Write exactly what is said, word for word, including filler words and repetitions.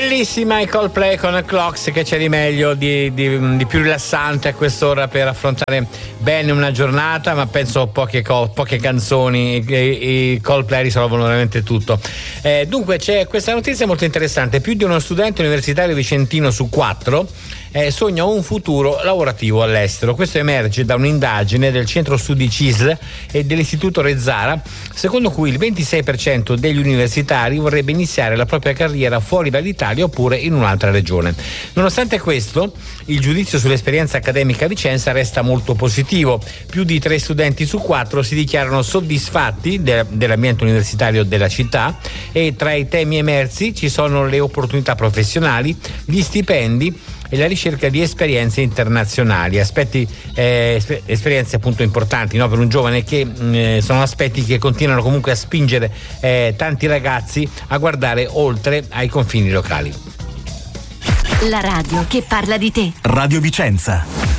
Bellissima i Coldplay con Clocks, che c'è di meglio, di, di, di più rilassante a quest'ora per affrontare bene una giornata, ma penso poche, co- poche canzoni, i, i Coldplay risolvono veramente tutto. Eh, dunque c'è questa notizia molto interessante: più di uno studente universitario vicentino su quattro Eh, sogna un futuro lavorativo all'estero. Questo emerge da un'indagine del centro studi C I S L e dell'istituto Rezzara, secondo cui il ventisei per cento degli universitari vorrebbe iniziare la propria carriera fuori dall'Italia oppure in un'altra regione. Nonostante questo, il giudizio sull'esperienza accademica a Vicenza resta molto positivo. Più di tre studenti su quattro si dichiarano soddisfatti de- dell'ambiente universitario della città, e tra i temi emersi ci sono le opportunità professionali, gli stipendi e la ricerca di esperienze internazionali, aspetti eh, esper- esperienze appunto importanti, no, per un giovane, che mh, sono aspetti che continuano comunque a spingere eh, tanti ragazzi a guardare oltre ai confini locali. La radio che parla di te. Radio Vicenza.